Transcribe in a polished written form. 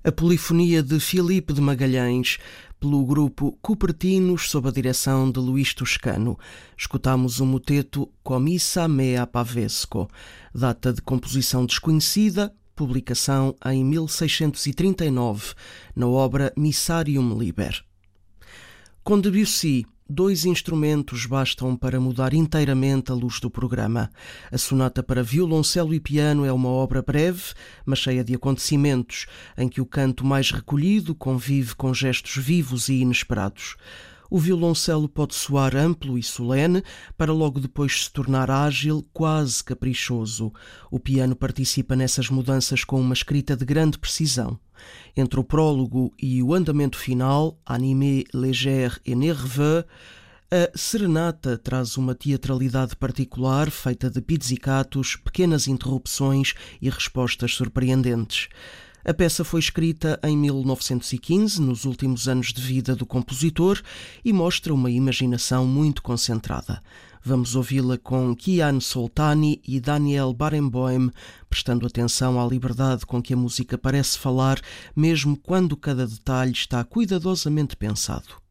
A polifonia de Filipe de Magalhães, pelo grupo Cupertinos, sob a direção de Luís Toscano. Escutamos o moteto Comissa mea pavesco, data de composição desconhecida, publicação em 1639, na obra Missarium Liber. Com Debussy, 2 instrumentos bastam para mudar inteiramente a luz do programa. A sonata para violoncelo e piano é uma obra breve, mas cheia de acontecimentos, em que o canto mais recolhido convive com gestos vivos e inesperados. O violoncelo pode soar amplo e solene, para logo depois se tornar ágil, quase caprichoso. O piano participa nessas mudanças com uma escrita de grande precisão. Entre o prólogo e o andamento final, animé, léger et nerveux, a serenata traz uma teatralidade particular, feita de pizzicatos, pequenas interrupções e respostas surpreendentes. A peça foi escrita em 1915, nos últimos anos de vida do compositor, e mostra uma imaginação muito concentrada. Vamos ouvi-la com Kian Soltani e Daniel Barenboim, prestando atenção à liberdade com que a música parece falar, mesmo quando cada detalhe está cuidadosamente pensado.